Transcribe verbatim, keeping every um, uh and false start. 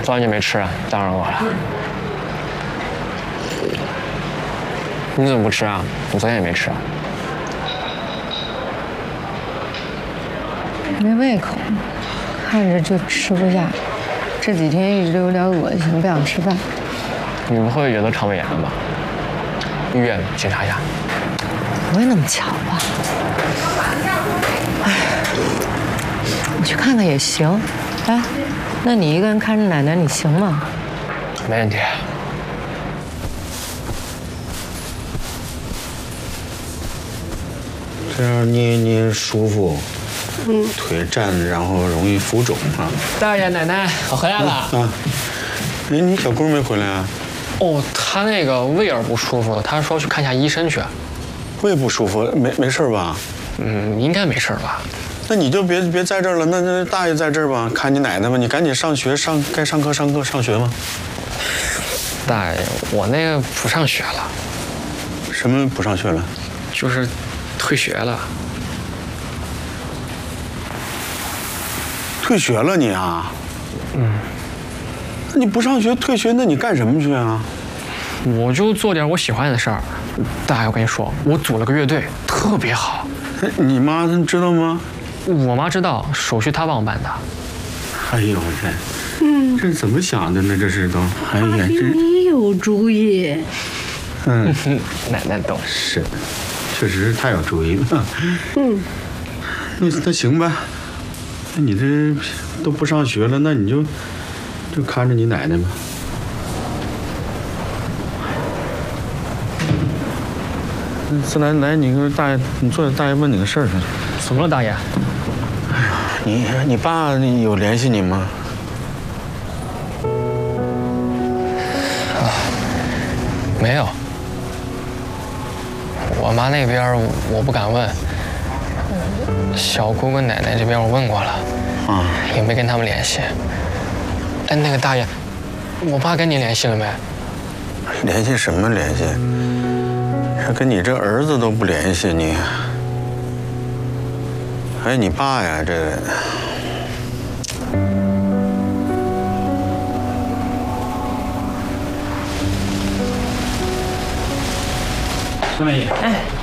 昨晚就没吃啊，当然我了。你怎么不吃啊？你昨天也没吃啊？ 没胃口，看着就吃不下。这几天一直有点恶心，不想吃饭。 你不会觉得肠胃炎了吧？医院检查一下。 不会那么巧吧？哎，你去看看也行。哎，那你一个人看着奶奶，你行吗？ 没问题。 这样捏捏舒服，嗯，腿站着，然后容易浮肿啊。 大爷奶奶，我回来了。 啊，哎，你小姑没回来啊？ 哦，她那个胃儿不舒服，她说去看一下医生去。 胃不舒服，没没事吧？ 嗯，应该没事吧？ 那你就别别在这儿了，那那大爷在这儿吧，看你奶奶吧，你赶紧上学上该上课上课上学吧。 大爷，我那个不上学了。 什么不上学了？ 就是退学了。 退学了你啊？ 嗯。 那你不上学退学，那你干什么去啊？ 我就做点我喜欢的事儿。大爷，我跟你说，我组了个乐队，特别好。 你妈她知道吗？ 我妈知道，手续她帮我办的。 哎呦我天，嗯，这怎么想的呢？这是都，哎呀，这你有主意。 嗯， 奶奶懂。 是，确实是太有主意了。嗯，那那行吧，那你这都不上学了，那你就就看着你奶奶吧。自来来，你个大爷，你坐下，大爷问你个事儿去。 怎么了，大爷？ 哎呀，你你爸有联系你吗？ 啊，没有。我妈那边我不敢问，小姑跟奶奶这边我问过了，啊，也没跟他们联系。哎，那个大爷，我爸跟你联系了没？ 联系什么联系？跟你这儿子都不联系你，哎，你爸呀，这个。 孙美姨，哎，